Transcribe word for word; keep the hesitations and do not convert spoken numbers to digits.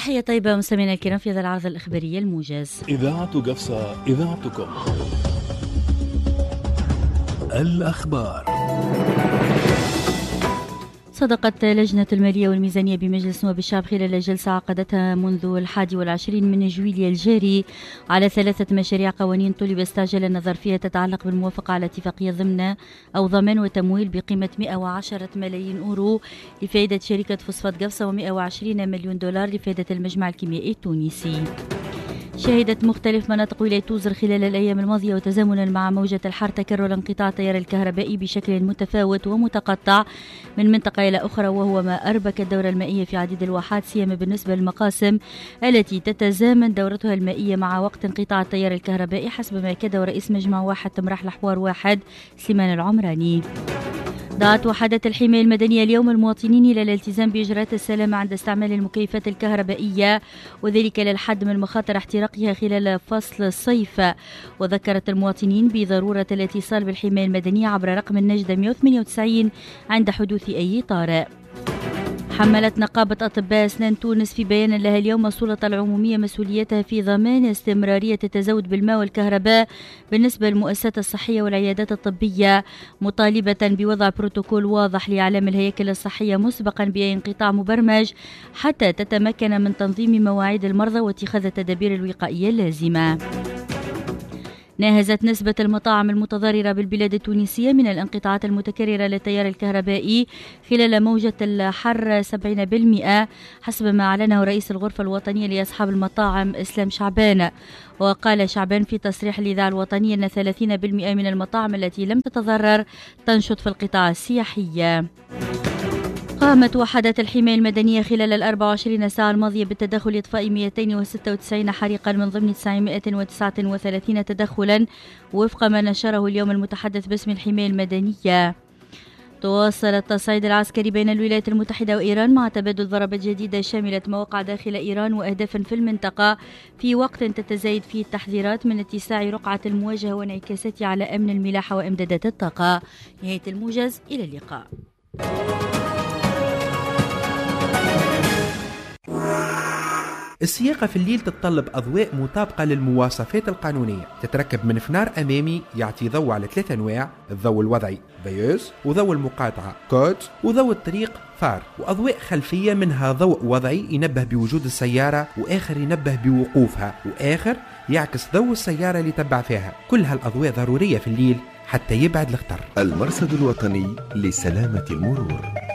تحية طيبة مستمعينا الكرام في هذا العرض الإخباري الموجز. إذاعة قفصة، إذاعتكم. الأخبار. صدقت لجنة المالية والميزانية بمجلس نواب الشعب خلال جلسة عقدتها منذ الحادي والعشرين من جويلية الجاري على ثلاثة مشاريع قوانين طلب استعجال النظر فيها تتعلق بالموافقة على اتفاقية ضمن أو ضمان وتمويل بقيمة مئة وعشرة ملايين أورو لفائدة شركة فوسفات قفصة ومئة وعشرين مليون دولار لفائدة المجمع الكيميائي التونسي. شهدت مختلف مناطق ولاية توزر خلال الأيام الماضية وتزامنا مع موجة الحر تكرر انقطاع التيار الكهربائي بشكل متفاوت ومتقطع من منطقة إلى أخرى، وهو ما أربك الدورة المائية في عديد الواحات سيما بالنسبة للمقاسم التي تتزامن دورتها المائية مع وقت انقطاع التيار الكهربائي، حسب ما أكد رئيس مجمع واحد تمرح الحوار واحد سليمان العمراني. دعت وحدة الحماية المدنية اليوم المواطنين إلى الالتزام بإجراءات السلامة عند استعمال المكيفات الكهربائية، وذلك للحد من مخاطر احتراقها خلال فصل الصيف. وذكرت المواطنين بضرورة الاتصال بالحماية المدنية عبر رقم النجدة مئة وثمانية وتسعين عند حدوث أي طارئ. حملت نقابة أطباء أسنان تونس في بيان لها اليوم السلطة العمومية مسؤوليتها في ضمان استمرارية التزود بالماء والكهرباء بالنسبة للمؤسسات الصحية والعيادات الطبية، مطالبة بوضع بروتوكول واضح لإعلام الهياكل الصحية مسبقا بأي انقطاع مبرمج حتى تتمكن من تنظيم مواعيد المرضى واتخاذ التدابير الوقائية اللازمة. ناهزت نسبة المطاعم المتضررة بالبلاد التونسية من الانقطاعات المتكررة للتيار الكهربائي خلال موجة الحر سبعين بالمئة حسب ما أعلنه رئيس الغرفة الوطنية لأصحاب المطاعم إسلام شعبان. وقال شعبان في تصريح الإذاعة الوطنية أن ثلاثين بالمئة من المطاعم التي لم تتضرر تنشط في القطاع السياحي. قامت وحدة الحماية المدنية خلال الأربع وعشرين ساعة الماضية بالتدخل إطفاء مئتين وستة وتسعين حريقا من ضمن تسعمئة وتسعة وثلاثين تدخلا وفق ما نشره اليوم المتحدث باسم الحماية المدنية. تواصل التصعيد العسكري بين الولايات المتحدة وإيران مع تبادل ضربات جديدة شملت مواقع داخل إيران وأهدافا في المنطقة في وقت تتزايد فيه التحذيرات من اتساع رقعة المواجهة وانعكاساتها على أمن الملاحة وإمدادات الطاقة. نهاية الموجز، إلى اللقاء. السياقة في الليل تتطلب أضواء مطابقة للمواصفات القانونية، تتركب من فنار أمامي يعطي ضوء على ثلاث أنواع: الضوء الوضعي بيوز، وضوء المقاطعة كود، وضوء الطريق فار، وأضواء خلفية منها ضوء وضعي ينبه بوجود السيارة، وآخر ينبه بوقوفها، وآخر يعكس ضوء السيارة اللي تبع فيها. كل هالأضواء ضرورية في الليل حتى يبعد الخطر. المرصد الوطني لسلامة المرور.